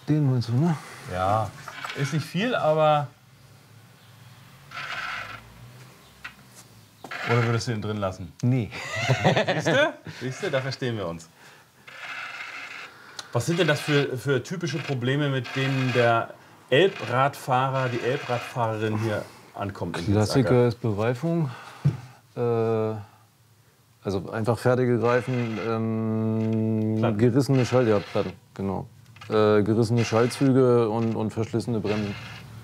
Den meinst du, ne? Ja, ist nicht viel, aber... Oder würdest du ihn drin lassen? Nee. Siehst du? Siehst du, da verstehen wir uns. Was sind denn das für typische Probleme, mit denen der Elbradfahrer, die Elbradfahrerin hier ankommt? Klassiker ist Bereifung. Also einfach fertige Reifen, gerissene Schaltplatten, genau. Gerissene Schaltzüge und verschlissene Bremsen.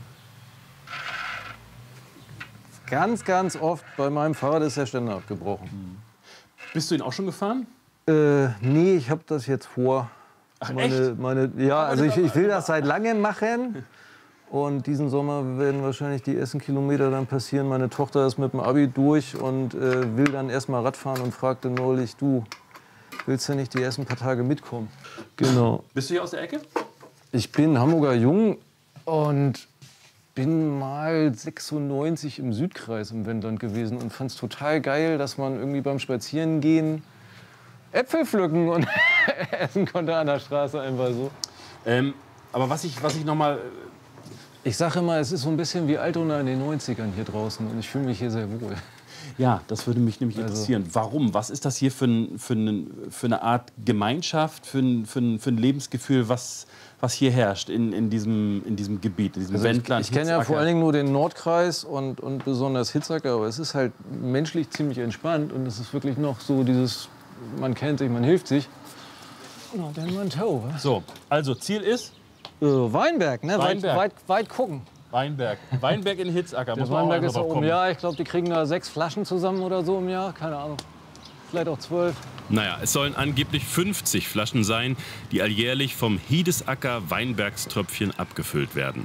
Ganz, ganz oft bei meinem Fahrrad ist der Ständer abgebrochen. Bist du ihn auch schon gefahren? Nee, ich habe das jetzt vor. Ach, Ja, also ich will das seit langem machen. Und diesen Sommer werden wahrscheinlich die ersten Kilometer dann passieren. Meine Tochter ist mit dem Abi durch und will dann erst mal Radfahren und fragte neulich, du, willst du nicht die ersten paar Tage mitkommen? Genau. Bist du hier aus der Ecke? Ich bin Hamburger Jung und bin mal 96 im Südkreis im Wendland gewesen und fand es total geil, dass man irgendwie beim Spazierengehen Äpfel pflücken und essen konnte an der Straße einfach so. Aber was ich noch mal... Ich sage immer, es ist so ein bisschen wie Altona in den 90ern hier draußen und ich fühle mich hier sehr wohl. Ja, das würde mich nämlich interessieren. Warum? Was ist das hier für eine Art Gemeinschaft, für ein Lebensgefühl, was hier herrscht in diesem Gebiet, in diesem Wendland? Ich kenne ja vor allen Dingen nur den Nordkreis und besonders Hitzacker, aber es ist halt menschlich ziemlich entspannt und es ist wirklich noch so dieses, man kennt sich, man hilft sich. Na, dann mal ein Tau, was? So, also Ziel ist? Weinberg, ne? Weinberg. Weit gucken. Weinberg. Weinberg in Hitzacker. Der Muss man Weinberg auch ist da drauf oben. kommen. Ja, ich glaube, die kriegen da 6 Flaschen zusammen oder so im Jahr. Keine Ahnung. Vielleicht auch 12. Naja, es sollen angeblich 50 Flaschen sein, die alljährlich vom Hiedesacker Weinbergströpfchen abgefüllt werden.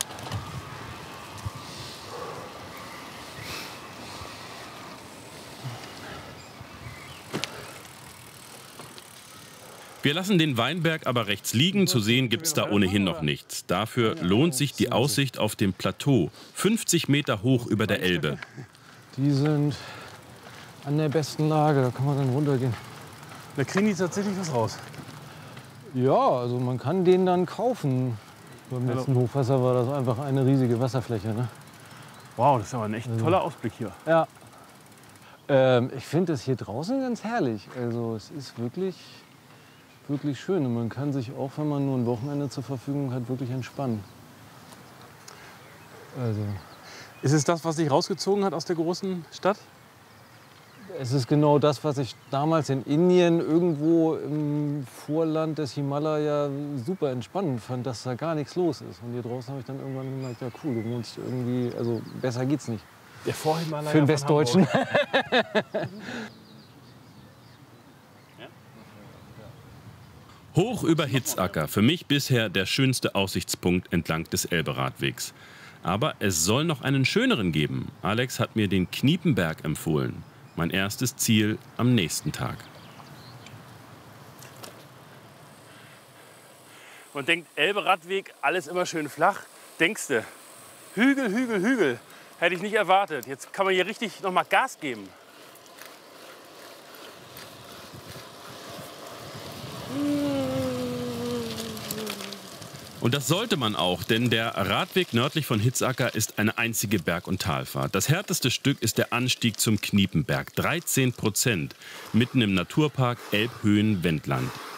Wir lassen den Weinberg aber rechts liegen. Zu sehen gibt es da ohnehin noch nichts. Dafür lohnt sich die Aussicht auf dem Plateau, 50 Meter hoch über der Elbe. Die sind an der besten Lage, da kann man dann runtergehen. Da kriegen die tatsächlich was raus. Ja, also man kann den dann kaufen. Beim letzten Hochwasser war das einfach eine riesige Wasserfläche. Ne? Wow, das ist aber ein echt toller Ausblick hier. Ja. Ich finde das hier draußen ganz herrlich. Also es ist wirklich schön. Und man kann sich auch, wenn man nur ein Wochenende zur Verfügung hat, wirklich entspannen. Also, Ist es das, was dich rausgezogen hat aus der großen Stadt? es ist genau das, was ich damals in Indien irgendwo im Vorland des Himalaya super entspannend fand, dass da gar nichts los ist. Und hier draußen habe ich dann irgendwann gemerkt, ja cool, du wohnst irgendwie, also besser geht's nicht. Der Vorhimalaya Für den Westdeutschen. Hoch über Hitzacker, für mich bisher der schönste Aussichtspunkt entlang des Elberadwegs. Aber es soll noch einen schöneren geben. Alex hat mir den Kniepenberg empfohlen. Mein erstes Ziel am nächsten Tag. Man denkt, Elberadweg, alles immer schön flach. Denkste, Hügel, Hügel, Hügel. Hätte ich nicht erwartet. Jetzt kann man hier richtig noch mal Gas geben. Und das sollte man auch, denn der Radweg nördlich von Hitzacker ist eine einzige Berg- und Talfahrt. Das härteste Stück ist der Anstieg zum Kniepenberg, 13%, mitten im Naturpark Elbhöhen-Wendland.